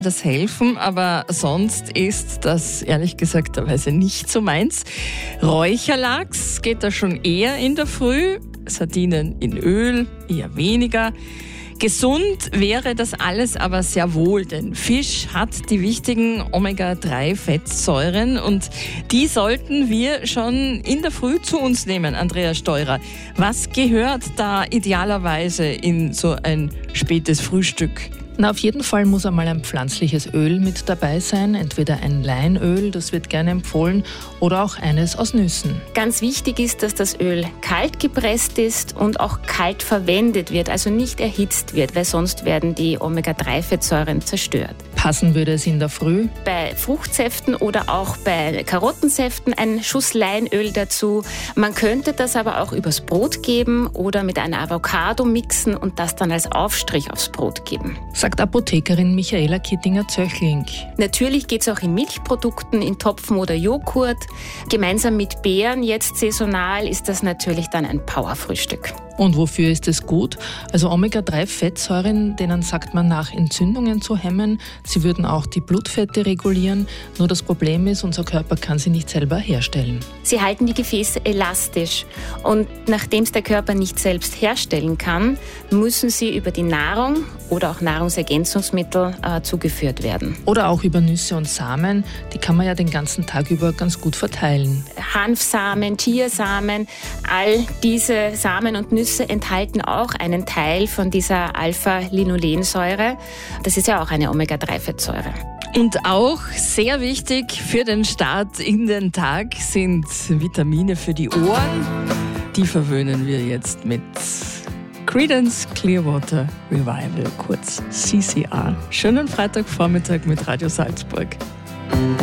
das helfen, aber sonst ist das ehrlich gesagt nicht so meins. Räucherlachs geht da schon eher in der Früh, Sardinen in Öl eher weniger. Gesund wäre das alles aber sehr wohl, denn Fisch hat die wichtigen Omega-3-Fettsäuren und die sollten wir schon in der Früh zu uns nehmen, Andrea Steurer. Was gehört da idealerweise in so ein spätes Frühstück? Auf jeden Fall muss einmal ein pflanzliches Öl mit dabei sein, entweder ein Leinöl, das wird gerne empfohlen, oder auch eines aus Nüssen. Ganz wichtig ist, dass das Öl kalt gepresst ist und auch kalt verwendet wird, also nicht erhitzt wird, weil sonst werden die Omega-3-Fettsäuren zerstört. Passen würde es in der Früh? Bei Fruchtsäften oder auch bei Karottensäften ein Schuss Leinöl dazu. Man könnte das aber auch übers Brot geben oder mit einer Avocado mixen und das dann als Aufstrich aufs Brot geben. Sagt Apothekerin Michaela Kittinger-Zöchling. Natürlich geht es auch in Milchprodukten, in Topfen oder Joghurt. Gemeinsam mit Beeren, jetzt saisonal, ist das natürlich dann ein Powerfrühstück. Und wofür ist es gut? Also Omega-3-Fettsäuren, denen sagt man nach, Entzündungen zu hemmen. Sie würden auch die Blutfette regulieren. Nur das Problem ist, unser Körper kann sie nicht selber herstellen. Sie halten die Gefäße elastisch. Und nachdem es der Körper nicht selbst herstellen kann, müssen sie über die Nahrung oder auch Nahrungsergänzungsmittel zugeführt werden. Oder auch über Nüsse und Samen. Die kann man ja den ganzen Tag über ganz gut verteilen. Hanfsamen, Chiasamen, all diese Samen und Nüsse enthalten auch einen Teil von dieser Alpha-Linolensäure. Das ist ja auch eine Omega-3-Fettsäure. Und auch sehr wichtig für den Start in den Tag sind Vitamine für die Ohren. Die verwöhnen wir jetzt mit Creedence Clearwater Revival, kurz CCR. Schönen Freitagvormittag mit Radio Salzburg.